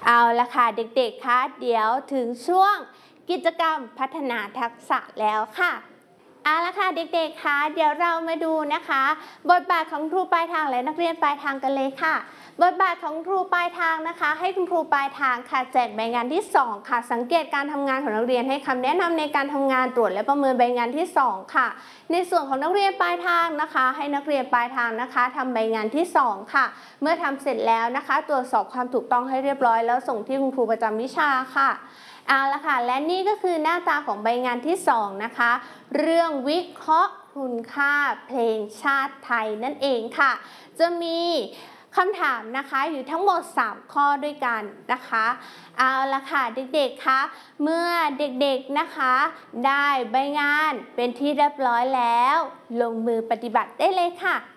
เอาละค่ะเด็กๆคะเดี๋ยวถึงช่วงกิจกรรมพัฒนาทักษะแล้วค่ะเอาละค่ะเด็กๆคะเดี๋ยวเรามาดูนะคะบทบาทของครูปลายทางและนักเรียนปลายทางกันเลยค่ะบทบาทของครูปลายทางนะคะให้คุณครูปลายทางค่ะแจกใบงานที่2ค่ะสังเกตการทำงานของนักเรียนให้คำแนะนำในการทำงานตรวจและประเมินใบงานที่2ค่ะในส่วนของนักเรียนปลายทางนะคะให้นักเรียนปลายทางนะคะทำใบงานที่2ค่ะเมื่อทำเสร็จแล้วนะคะตรวจสอบความถูกต้องให้เรียบร้อยแล้วส่งที่คุณครูประจำวิชาค่ะเอาละค่ะและนี่ก็คือหน้าตาของใบงานที่2นะคะเรื่องวิเคราะห์คุณค่าเพลงชาติไทยนั่นเองค่ะจะมีคำถามนะคะอยู่ทั้งหมด3ข้อด้วยกันนะคะเอาละค่ะเด็กๆคะเมื่อเด็กๆนะคะได้ใบงานเป็นที่เรียบร้อยแล้วลงมือปฏิบัติได้เลยค่ะ